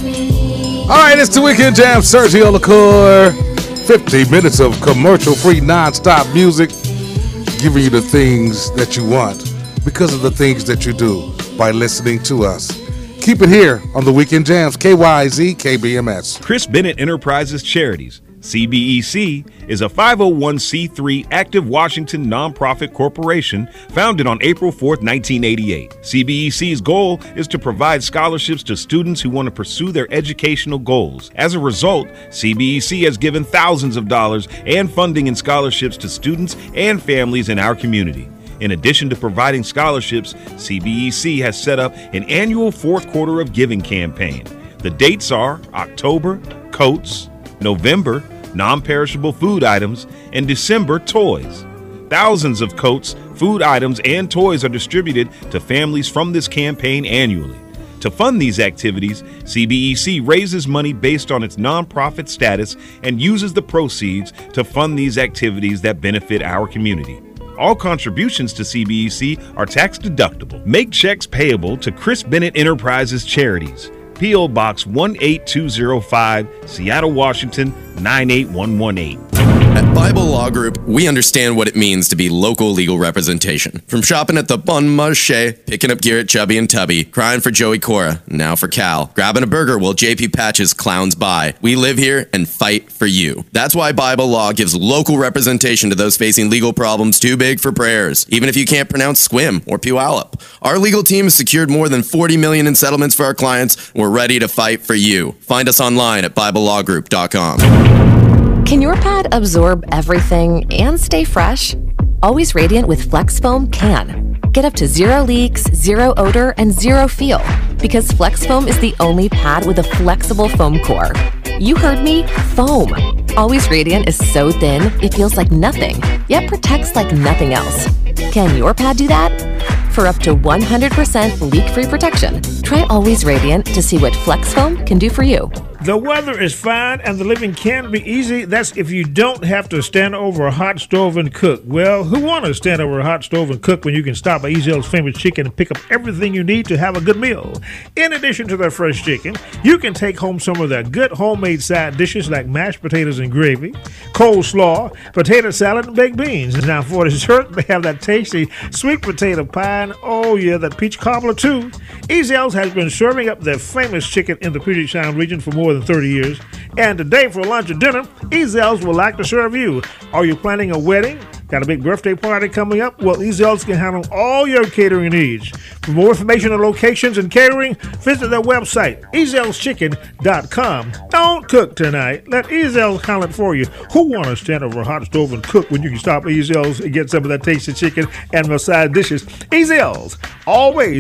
All right, it's the Weekend Jam. Sergio LaCour. 50 minutes of commercial-free, non-stop music, giving you the things that you want because of the things that you do by listening to us. Keep it here on the Weekend Jams, KYZ, KBMS. Chris Bennett Enterprises Charities, CBEC, is a 501c3 active Washington nonprofit corporation founded on April 4th, 1988. CBEC's goal is to provide scholarships to students who want to pursue their educational goals. As a result, CBEC has given thousands of dollars and funding and scholarships to students and families in our community. In addition to providing scholarships, CBEC has set up an annual fourth quarter of giving campaign. The dates are October, coats, November, non-perishable food items, and December, toys. Thousands of coats, food items, and toys are distributed to families from this campaign annually. To fund these activities, CBEC raises money based on its nonprofit status and uses the proceeds to fund these activities that benefit our community. All contributions to CBEC are tax deductible. Make checks payable to Chris Bennett Enterprises Charities, P.O. Box 18205, Seattle, Washington 98118. At Bible Law Group, we understand what it means to be local legal representation. From shopping at the Bon Marché, picking up gear at Chubby and Tubby, crying for Joey Cora, now for Cal, grabbing a burger while JP Patches clowns by. We live here and fight for you. That's why Bible Law gives local representation to those facing legal problems too big for prayers, even if you can't pronounce Squim or Puyallup. Our legal team has secured more than $40 million in settlements for our clients. We're ready to fight for you. Find us online at BibleLawGroup.com. Can your pad absorb everything and stay fresh? Always Radiant with Flex Foam can. Get up to 0 leaks, 0 odor, and 0 feel, because Flex Foam is the only pad with a flexible foam core. You heard me, foam. Always Radiant is so thin, it feels like nothing, yet protects like nothing else. Can your pad do that? For up to 100% leak-free protection, try Always Radiant to see what Flex Foam can do for you. The weather is fine and the living can be easy. That's if you don't have to stand over a hot stove and cook. Well, who wants to stand over a hot stove and cook when you can stop at Ezel's Famous Chicken and pick up everything you need to have a good meal? In addition to their fresh chicken, you can take home some of their good homemade side dishes like mashed potatoes and gravy, coleslaw, potato salad, and baked beans. Now for dessert, they have that tasty sweet potato pie and, oh yeah, that peach cobbler too. Ezel's has been serving up their famous chicken in the Puget Sound region for more than 30 years. And today for lunch or dinner, Ezel's would like to serve you. Are you planning a wedding? Got a big birthday party coming up? Well, Ezel's can handle all your catering needs. For more information on locations and catering, visit their website, ezelschchicken.com. Don't cook tonight. Let Ezel's handle it for you. Who want to stand over a hot stove and cook when you can stop at Ezel's and get some of that tasty chicken and side dishes? Ezel's, always